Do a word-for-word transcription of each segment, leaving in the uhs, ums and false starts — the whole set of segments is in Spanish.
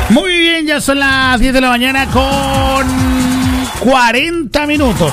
Muy bien, ya son las diez de la mañana con cuarenta minutos.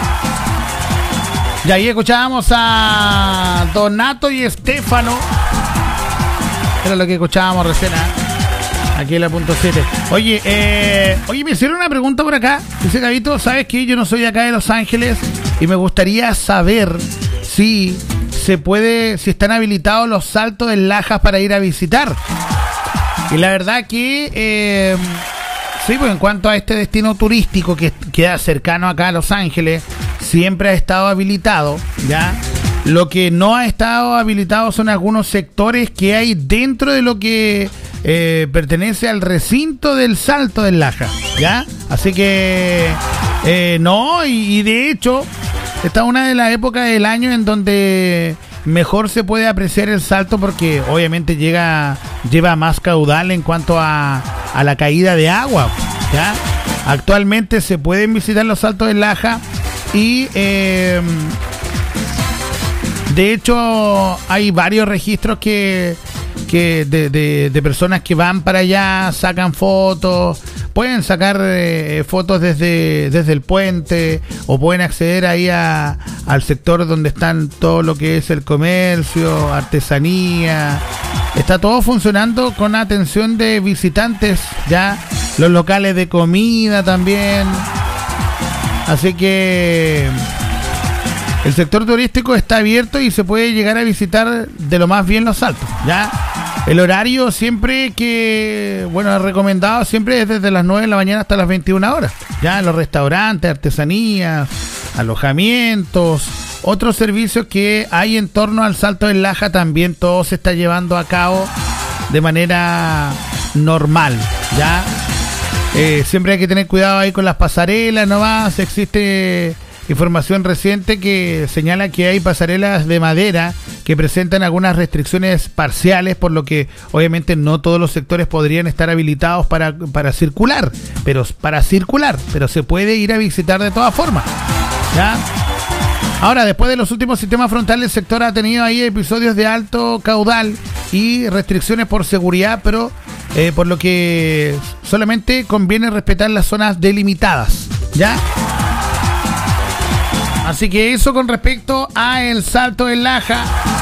Y ahí escuchábamos a Donato y Estefano. Era lo que escuchábamos recién, ¿eh? Aquí en la punto siete. Oye, eh, oye, me hicieron una pregunta por acá. Dice Gabito, ¿sabes qué? Yo no soy de acá de Los Ángeles y me gustaría saber si se puede, si están habilitados los saltos en Lajas para ir a visitar. Y la verdad que eh, sí, pues en cuanto a este destino turístico que queda cercano acá a Los Ángeles, siempre ha estado habilitado, ¿ya? Lo que no ha estado habilitado son algunos sectores que hay dentro de lo que eh, pertenece al recinto del Salto del Laja, ¿ya? Así que eh, no, y, y de hecho esta es una de las épocas del año en donde mejor se puede apreciar el salto, porque obviamente llega lleva más caudal en cuanto a, a la caída de agua, ¿ya? Actualmente se pueden visitar los saltos del Laja y eh, de hecho hay varios registros que, que de, de, de personas que van para allá, sacan fotos, pueden sacar eh, fotos desde, desde el puente, o pueden acceder ahí a, al sector donde están todo lo que es el comercio, artesanía. Está todo funcionando con atención de visitantes, ya los locales de comida también. Así que el sector turístico está abierto y se puede llegar a visitar de lo más bien los saltos, ¿ya? El horario siempre que, bueno, recomendado siempre es desde las nueve de la mañana hasta las veintiuna horas, ¿ya? Los restaurantes, artesanías, alojamientos, otros servicios que hay en torno al Salto del Laja también todo se está llevando a cabo de manera normal, ¿ya? Eh, siempre hay que tener cuidado ahí con las pasarelas nomás. Existe información reciente que señala que hay pasarelas de madera que presentan algunas restricciones parciales, por lo que obviamente no todos los sectores podrían estar habilitados para, para circular, pero para circular, pero se puede ir a visitar de todas formas, ¿ya? Ahora, después de los últimos sistemas frontales, el sector ha tenido ahí episodios de alto caudal y restricciones por seguridad, pero eh, por lo que solamente conviene respetar las zonas delimitadas, ¿ya? Así que eso con respecto a el Salto del Laja.